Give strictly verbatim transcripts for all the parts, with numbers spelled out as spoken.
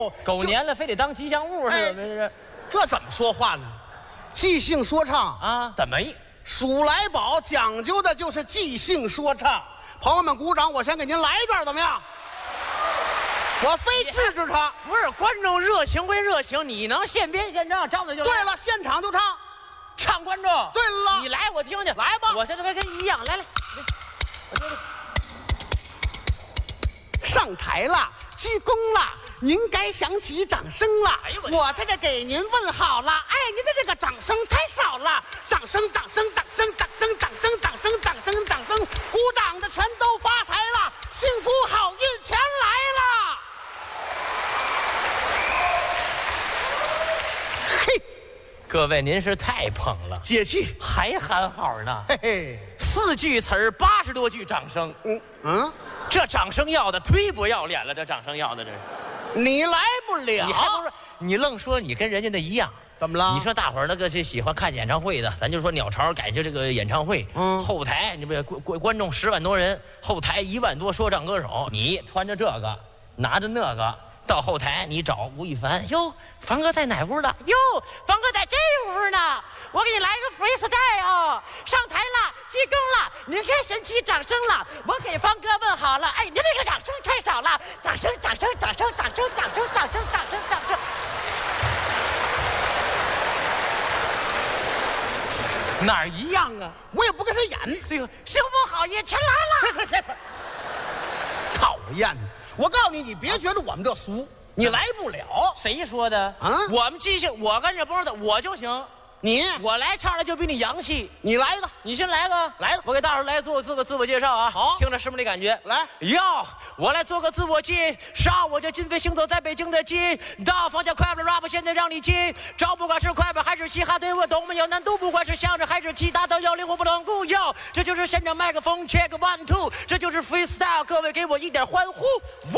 狗年了，非得当吉祥物似的，这是这怎么说话呢？即兴说唱啊？怎么一？ 数来宝讲究的就是即兴说唱。朋友们鼓掌，我先给您来一段，怎么样？我非制止他。 不是，观众热情归热情，你能现编现唱，张嘴就来。 对了，现场就唱， 唱观众。 对了， 你来，我听听。 来吧， 我现在跟一样，来来，我听听。 上台了，鞠躬了，您该响起掌声了。哎呦，我在这给您问好了。哎，您的这个掌声太少了，掌声，掌声，掌声，掌声，掌声，掌声，掌声，掌声，鼓掌的全都发财了，幸福好运全来了。嘿， 各位，您是太捧了， 解气， 还喊好呢。 嘿嘿， 四句词儿，八十多句掌声。 嗯嗯。 这掌声要的忒不要脸了，这掌声要的这是， 你来不了， 你还不是你愣说你跟人家那一样， 怎么了？ 你说大伙儿那个是喜欢看演唱会的，咱就说鸟巢改就这个演唱会，嗯，后台你不观观众十万多人，后台一万多说唱歌手，你穿着这个，拿着那个。到后台你找吴亦凡，哟，凡哥在哪屋呢？哟，凡哥在这屋呢。我给你来一个 freestyle， 上台了，鞠躬了，您该神奇掌声了。我给凡哥问好了，哎，您这个掌声太少了，掌声，掌声，掌声，掌声，掌声，掌声，掌声，掌声。哪儿一样啊？ 我也不跟他演。 这个幸福好运全来了。 去去去去！讨厌！我告诉你，你别觉得我们这俗，你来不了。 谁说的啊？我们即兴，我跟着包的我就行。 你我来唱的就比你洋气。 你来一个， 你先来个， 来个， 我给大伙儿来做自个自我介绍啊。 好， 听着是不是那感觉？ 来， 哟，我来做个自我介绍，我叫金飞，行走在北京的街道，放下快板 rap， 现在让你接招，不管是快板还是嘻哈，对我都没有难度，不管是相声还是其他，都要灵活不能固有。这就是现场麦克风 check one two， 这就是 freestyle， 各位给我一点欢呼，哇！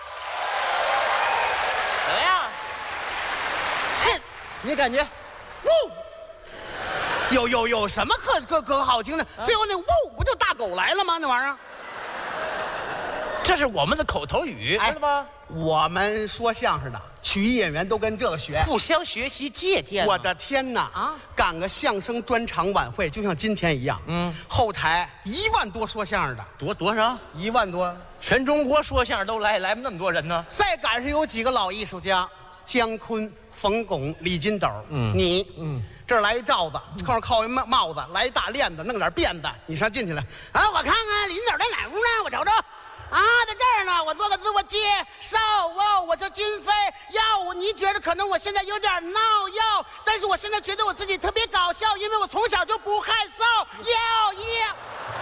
怎么样？是，你感觉？呜！ 有有有什么可可可好听的？啊、最后那呜不就大狗来了吗？那玩意儿， 这是我们的口头语，知道吗？ 我们说相声的曲艺演员都跟这个学， 互相学习借鉴。 我的天哪！啊，赶个相声专场晚会，就像今天一样。嗯，后台一万多说相声的， 多多少？ 一万多， 全中国说相声都来，来那么多人呢。 再赶上有几个老艺术家，姜昆、冯巩、李金斗。嗯，你，嗯。这儿来一罩子，后面靠一帽帽子，来一大链子，弄点辫子，你上进去了。啊，我看看李金斗在哪屋呢？我瞅瞅，啊，在这儿呢。我做个自我介绍哦，我叫金飞。要你觉得可能我现在有点闹哟，但是我现在觉得我自己特别搞笑，因为我从小就不害臊。要要。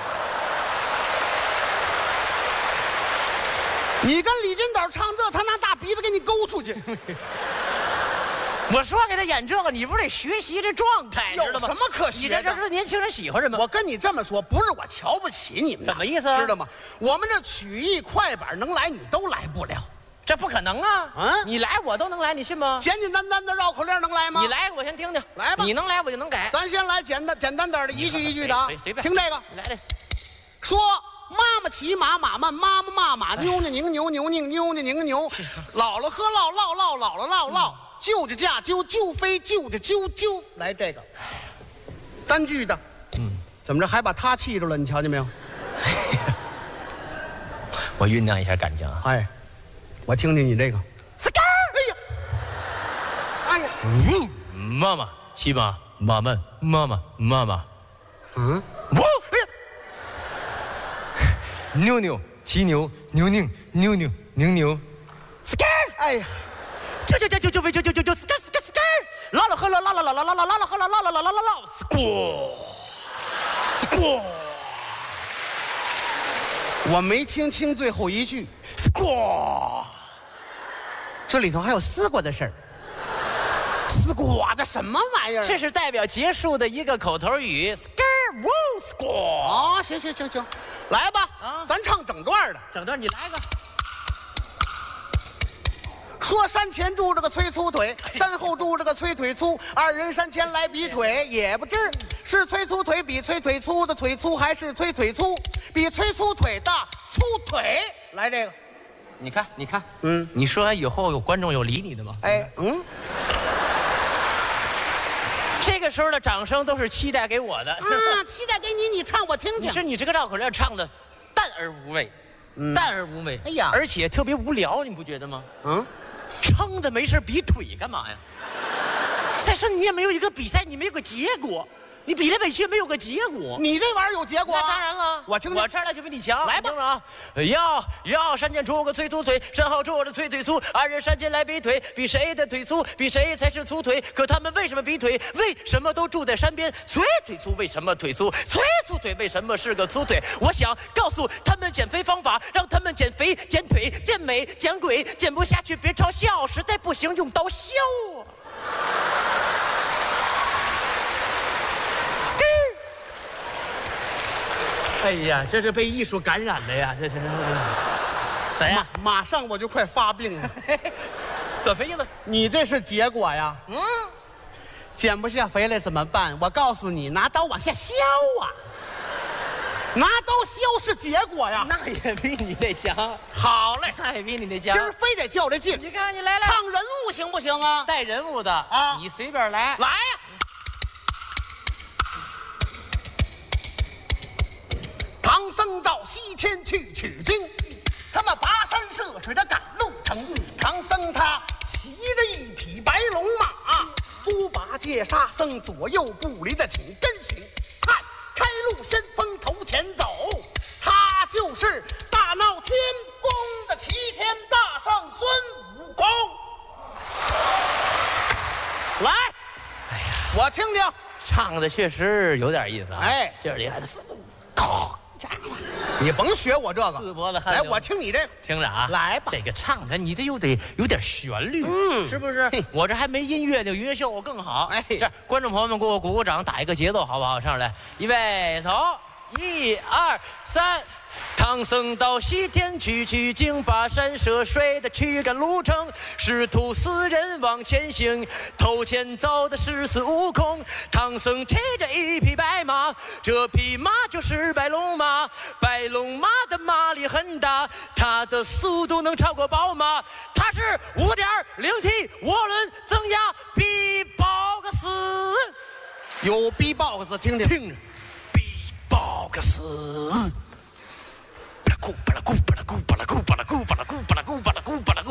你跟李金斗唱这，他拿大鼻子给你勾出去。 我说给他演这个，你不是得学习这状态， 有什么可学的？ 你这这是年轻人喜欢什么？ 我跟你这么说，不是我瞧不起你们， 怎么意思？ 知道吗？我们这曲艺快板能来，你都来不了， 这不可能啊！嗯，你来我都能来，你信吗？ 简简单单的绕口令能来吗？ 你来，我先听听。 来吧， 你能来我就能改。 咱先来简单简单点的，一句一句的啊， 随便听这个。 来来， 说妈妈骑马，马慢，妈妈骂马，妞妞拧牛，牛拧妞妞拧牛，姥姥喝唠唠唠，姥姥唠唠。就着架揪揪飞，就着揪揪，来这个单句的，嗯，怎么着还把他气住了？你瞧见没有？ 我酝酿一下感情啊！ 哎，我听听你这个，哎呀，哎呀， 呜，妈妈骑马，马慢，妈妈妈妈，嗯，呜，哎呀，妞妞骑牛，牛拧妞妞拧牛 ，skr， 哎呀。 就就就就就就就就就 skr skr skr， 啦啦呵啦啦啦啦啦啦啦啦啦呵啦啦啦啦啦啦啦 ，skr skr， 我没听清最后一句 ，skr， 这里头还有丝瓜的事儿。丝瓜这什么玩意儿？ 这是代表结束的一个口头语 ，skr woo skr。 哦，行行行行，来吧，啊，咱唱整段的， 整段你来个。 说山前住着个崔粗腿，山后住着个崔腿粗，二人山前来比腿，也不知是崔粗腿比崔腿粗的腿粗，还是崔腿粗比崔粗腿的粗腿。来这个， 你看，你看， 嗯， 你说完以后，有观众有理你的吗？ 哎，嗯， 这个时候的掌声都是期待给我的。 啊，期待给你，你唱我听听。 你说你这个绕口令唱的淡而无味，嗯、淡而无味。 哎呀， 而且特别无聊，你不觉得吗？ 嗯， 撑的没事比腿干嘛呀？再说你也没有一个比赛，你没有个结果。你比来比去没有个结果， 你这玩意儿有结果、啊？ 那当然了， 我听听， 我这儿来就比你强。 来吧啊！要要山间出个催粗腿，身后坐着催腿粗，二人山间来比腿，比谁的腿粗，比谁才是粗腿。可他们为什么比腿？为什么都住在山边？催腿粗为什么腿粗？催粗腿为什么是个粗腿？我想告诉他们减肥方法，让他们减肥、减腿、减美、减鬼，减不下去别嘲笑，实在不行用刀削啊！哎呀，这是被艺术感染的呀！这是怎样？ 马上我就快发病了。 怎么意思？ 你这是结果呀？嗯，减不下肥来怎么办？我告诉你，拿刀往下削啊！拿刀削是结果呀。 那也比你那强。 好嘞， 那也比你那强。 今儿非得较这劲。 你看，你来来， 唱人物行不行啊？ 带人物的啊，你随便来。 来呀！唐僧到西天去取经，他们跋山涉水的赶路程。唐僧他骑着一匹白龙马，猪八戒沙僧左右不离的紧跟行，看开路先锋头前走，他就是大闹天宫的齐天大圣孙悟空。来，哎呀，我听听， 唱的确实有点意思啊！ 哎， 劲儿厉害的四靠。 你甭学我这个， 四脖子汗来，我听你这个， 听着啊， 来吧， 这个唱的你得有得有点旋律，嗯，是不是？我这还没音乐呢，音乐效果更好。哎，这观众朋友们给我鼓鼓掌，打一个节奏好不好？上来，预备走，一二三。唐僧到西天去取经，跋山涉水的驱赶路程，师徒四人往前行，头前走的是孙悟空。唐僧骑着一匹白马，这匹马就是白龙马，白龙马的马力很大，它的速度能超过宝马，它是五点零 T 涡轮增压 B-box， 有 B-box 听听， 听着 B-box。咕巴拉咕巴拉咕巴拉咕巴拉咕巴拉咕巴拉咕巴拉咕巴拉咕，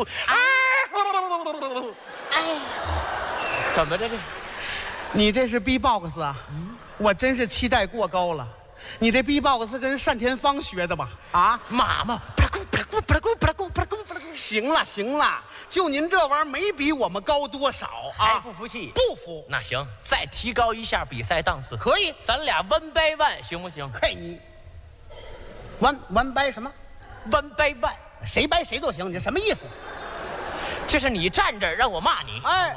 哎，怎么着这？ 你这是 B-box 啊？我真是期待过高了。你这 B-box 跟单田芳学的吧？啊， 妈妈，巴拉咕巴拉咕巴拉咕巴拉咕巴拉咕巴拉咕。 行了行了，就您这玩意儿没比我们高多少啊？ 还不服气？ 不服。 那行，再提高一下比赛档次。 可以， 咱俩 one by one 行不行？ 嘿你。完完掰什么？ 完掰掰， 谁掰谁都行，你什么意思？ 就是你站着让我骂你， 哎，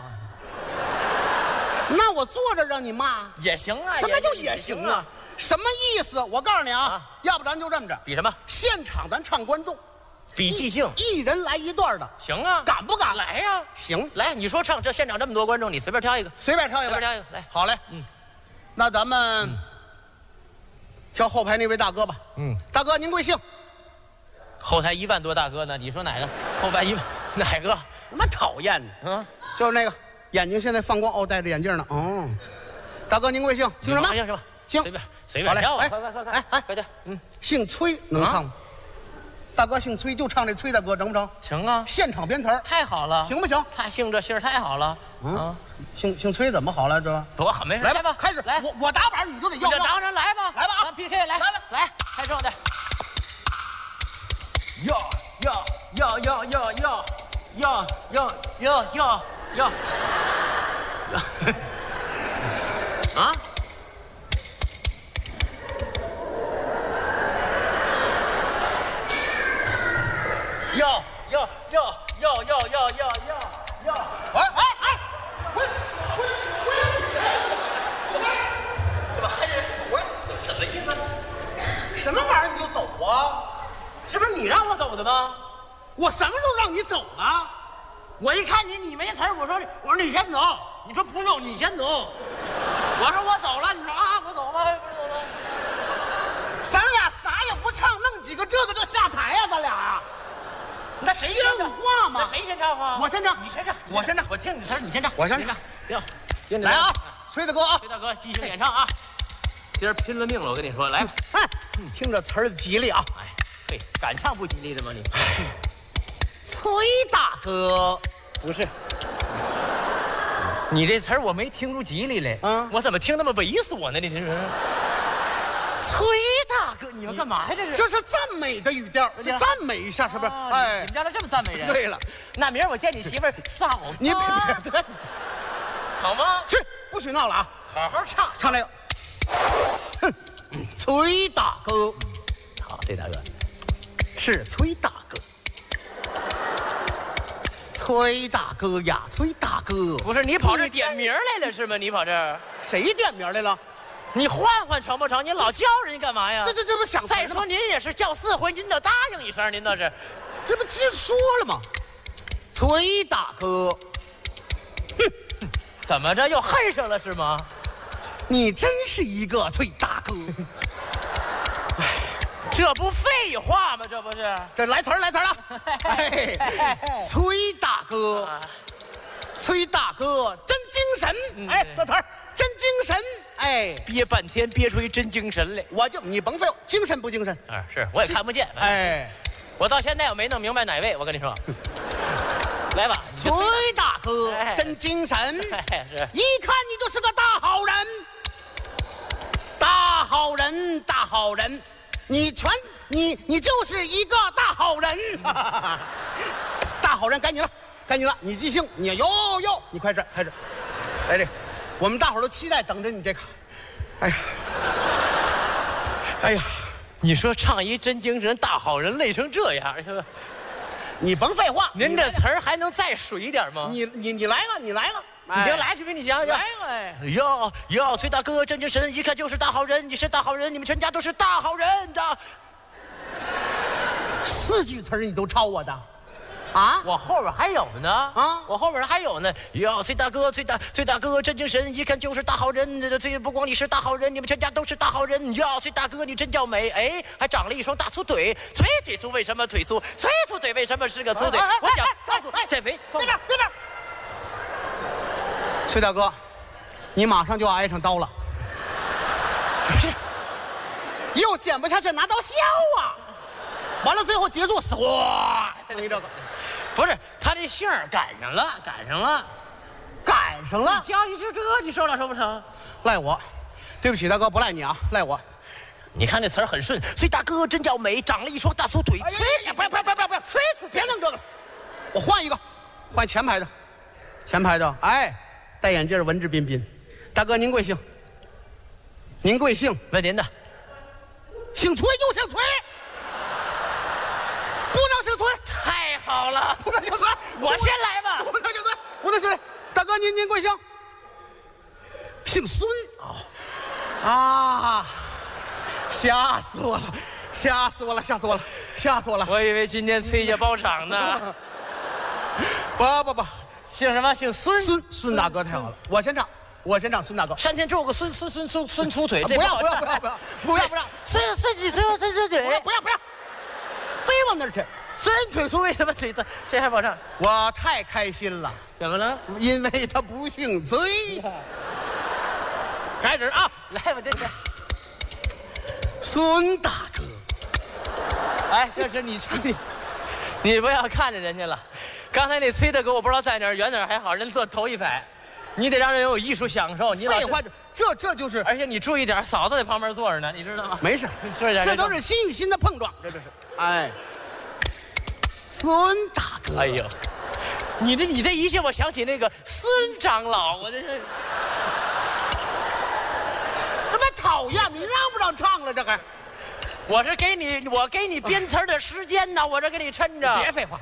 那我坐着让你骂也行啊。 什么叫也行啊？什么意思？我告诉你啊，啊要不咱就这么着， 比什么？ 现场咱唱观众， 比即兴， 一人来一段的， 行啊？ 敢不敢？ 来呀！ 行， 来，你说唱这现场这么多观众，你随便挑一个， 随便挑一个， 随便挑一个，来， 好嘞，嗯，那咱们。嗯挑后排那位大哥吧。嗯，大哥您贵姓？ 后台一万多大哥呢，你说哪个？后排一万哪个？ 他妈讨厌呢。嗯，就是那个眼睛现在放光哦，戴着眼镜呢。哦，大哥您贵姓？姓什么？ 姓什么？ 姓随便随便挑。 哎， 快快快快！ 哎哎， 快点！嗯， 姓崔能唱吗？大哥姓崔，就唱这崔大哥成不成？ 成啊！ 现场编词儿， 太好了， 行不行？ 他姓这姓太好了。 嗯，姓姓崔怎么好了？这多好，没事。 来吧， 开始。 来， 我我打板，你就得要。 当然来吧， 来吧， 咱 P K 来， 来来来，开壮的。要要要要要要要要要要要啊！要要要要要要要要！ 哎哎哎！滚滚滚！ 怎么还得数啊？什么意思？ 什么玩意儿你就走啊？ 这不是你让我走的吗？ 我什么时候让你走了？ 我一看你你没词儿，我说我说你先走，你说不用你先走，我说我走了，你说啊我走吧，我走吧。 咱俩啥也不唱，弄几个这个就下台呀、啊？咱俩呀、啊？ 那谁先唱话吗？ 那谁先唱啊？ 我先唱， 你先唱， 我先唱。 我听你词儿，你先唱， 我先唱。 行， 来啊，崔大哥啊， 崔大哥即兴演唱啊！今儿拼了命了，我跟你说，来吧。 哎，听着词儿吉利啊！ 哎，对，敢唱不吉利的吗你？ 崔大哥， 不是。你这词儿我没听出吉利来， 嗯， 我怎么听那么猥琐呢？你这是，崔大哥，你们干嘛呀？这是， 这是赞美的语调，这赞美一下是不是？ 哎，你们家都这么赞美人？ 对了， 那明儿我见你媳妇儿嫂子， 你别别别， 好吗？ 去，不许闹了啊！ 好好唱， 唱来个，哼，崔大哥， 好，崔大哥， 是崔大哥。崔大哥呀，崔大哥， 不是你跑这点名来了是吗？你跑这儿， 谁点名来了？ 你换换成不成？你老叫人家干嘛呀？ 这这这不想再说您也是叫四回，您得答应一声，您倒是， 这不直说了吗？崔大哥， 哼，怎么着又恨上了是吗？ 你真是一个崔大哥。 这不废话吗？这不是？ 这来词儿来词儿了。哎，崔大哥，崔大哥真精神。哎，这词儿真精神。哎， 憋半天憋出一真精神来。 我就你甭废话，精神不精神？ 啊，是我也看不见。 哎， 我到现在我没弄明白哪位。我跟你说，来吧， 崔大哥真精神。 哎，是， 一看你就是个大好人，大好人，大好人。你全你你就是一个大好人，大好人，该你了，该你了，你即兴，你哟哟，你快这开始，来这，我们大伙儿都期待等着你这个，哎呀，哎呀， 你说唱一真精神大好人累成这样，是吧？ 你甭废话， 您这词儿还能再水一点吗？ 你你你来了，你来了。 你就来，去给你讲讲。 来哎， 哟哟，崔大哥真精神，一看就是大好人。你是大好人，你们全家都是大好人的。 四句词儿你都抄我的，啊？ 我后边还有呢， 啊， 我后边还有呢。哟，崔大哥，崔大崔大哥真精神，一看就是大好人。这崔不光你是大好人，你们全家都是大好人。哟，崔大哥你真叫美，哎，还长了一双大粗腿。崔腿粗为什么腿粗？崔粗腿为什么是个粗腿？我讲告诉减肥， 别这别这。崔大哥，你马上就要挨上刀了。 不是， 又剪不下去，拿刀削啊！完了，最后结束，唰，你这个， 不是他这姓儿赶上了，赶上了， 赶上了。 挑一就这，你受了受不成？ 赖我，对不起，大哥，不赖你啊，赖我。 你看这词儿很顺，崔大哥真叫美，长了一双大粗腿。 哎呀，不要不要不要不要不要，崔崔，别弄这个，我换一个，换前排的，前排的，哎。戴眼镜，文质彬彬。大哥，您贵姓？您贵姓？ 问您的， 姓崔就姓崔，不能姓崔。 太好了， 不能姓崔， 我先来吧。 不能姓崔，不能姓崔。大哥，您您贵姓？姓孙。哦，啊，吓死我了，吓死我了，吓死我了，吓死我了。 我以为今天崔家包场呢。 不不不。 姓什么？姓孙。 孙孙大哥太好了，我先唱，我先唱孙大哥。 山前种个孙孙孙孙孙粗腿，这不要不要不要不要不要不要， 孙孙几孙孙孙腿， 不要不要，非往那儿去。 孙腿粗为什么腿粗？这还不好唱？ 我太开心了， 怎么了？ 因为他不姓崔。开始啊， 来吧，这这。 孙大哥， 哎，这是你唱的，你不要看着人家了。刚才那崔大哥我不知道在哪儿，远哪儿还好，人坐头一排，你得让人有艺术享受。你废话，这这就是， 而且你注意点，嫂子在旁边坐着呢，你知道吗？ 没事，这都是心与心的碰撞，这都是。哎，孙大哥， 哎呦，你这你这一下，我想起那个孙长老，我这是， 他妈讨厌！你让不让唱了？这还， 我是给你我给你编词的时间呢，我这给你抻着。 别废话。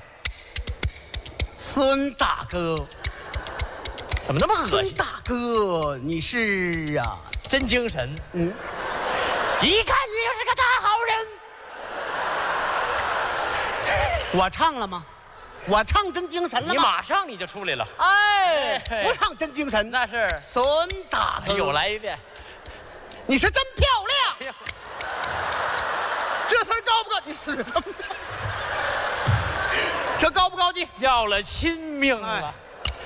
孙大哥， 怎么那么恶心？ 孙大哥，你是啊， 真精神。 嗯， 一看你就是个大好人。 我唱了吗？我唱真精神了吗？ 你马上你就出来了。 哎，不唱真精神， 那是孙大哥。 又来一遍， 你是真漂亮。这词儿高不高？你是真。 这高不高级？ 要了亲命了。 哎